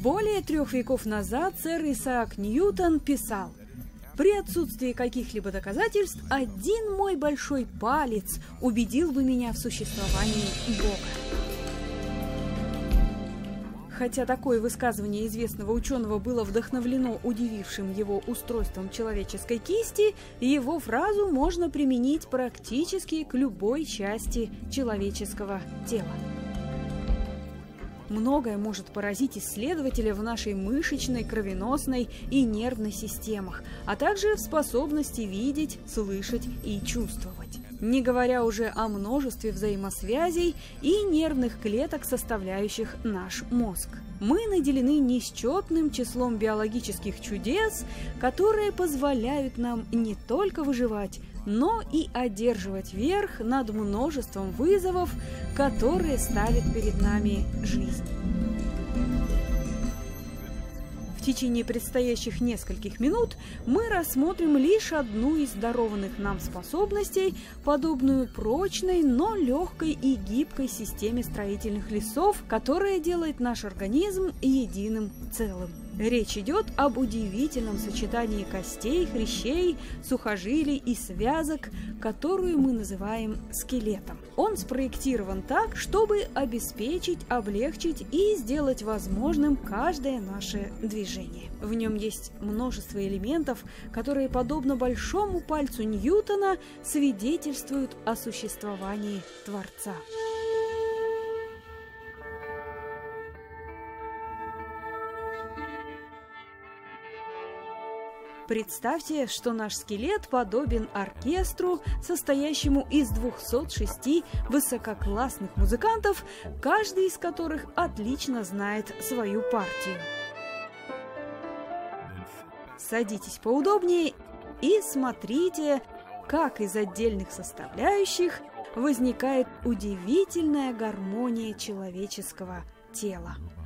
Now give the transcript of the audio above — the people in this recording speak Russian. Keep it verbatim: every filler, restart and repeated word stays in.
Более трех веков назад сэр Исаак Ньютон писал: «При отсутствии каких-либо доказательств один мой большой палец убедил бы меня в существовании Бога». Хотя такое высказывание известного ученого было вдохновлено удивившим его устройством человеческой кисти, его фразу можно применить практически к любой части человеческого тела. Многое может поразить исследователя в нашей мышечной, кровеносной и нервной системах, а также в способности видеть, слышать и чувствовать. Не говоря уже о множестве взаимосвязей и нервных клеток, составляющих наш мозг. Мы наделены несчетным числом биологических чудес, которые позволяют нам не только выживать, но и одерживать верх над множеством вызовов, которые ставит перед нами жизнь. В течение предстоящих нескольких минут мы рассмотрим лишь одну из дарованных нам способностей, подобную прочной, но легкой и гибкой системе строительных лесов, которая делает наш организм единым целым. Речь идет об удивительном сочетании костей, хрящей, сухожилий и связок, которую мы называем скелетом. Он спроектирован так, чтобы обеспечить, облегчить и сделать возможным каждое наше движение. В нем есть множество элементов, которые, подобно большому пальцу Ньютона, свидетельствуют о существовании Творца. Представьте, что наш скелет подобен оркестру, состоящему из двухсот шести высококлассных музыкантов, каждый из которых отлично знает свою партию. Садитесь поудобнее и смотрите, как из отдельных составляющих возникает удивительная гармония человеческого тела.